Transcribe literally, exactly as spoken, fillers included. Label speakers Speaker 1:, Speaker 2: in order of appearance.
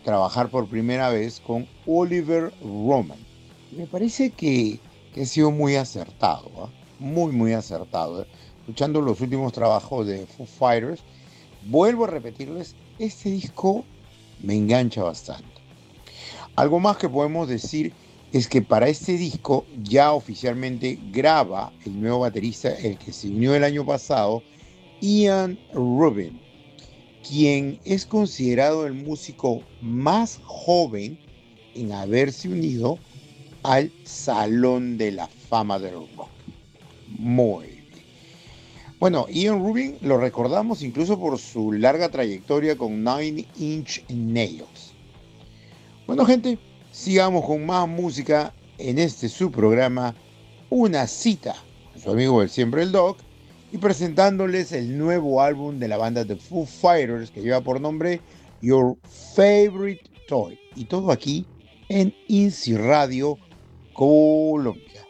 Speaker 1: trabajar por primera vez con Oliver Roman. Y me parece que, que ha sido muy acertado, ¿ah? Muy, muy acertado. ¿eh? Escuchando los últimos trabajos de Foo Fighters, vuelvo a repetirles, este disco me engancha bastante. Algo más que podemos decir es que para este disco ya oficialmente graba el nuevo baterista, el que se unió el año pasado, Ian Rubin, quien es considerado el músico más joven en haberse unido al Salón de la Fama del Rock. Muy bien. Bueno, Ian Rubin lo recordamos incluso por su larga trayectoria con Nine Inch Nails. Bueno, gente, sigamos con más música en este su programa, Una cita, con su amigo el siempre el Doc, y presentándoles el nuevo álbum de la banda de Foo Fighters que lleva por nombre Your Favorite Toy. Y todo aquí en Inci Radio Colombia.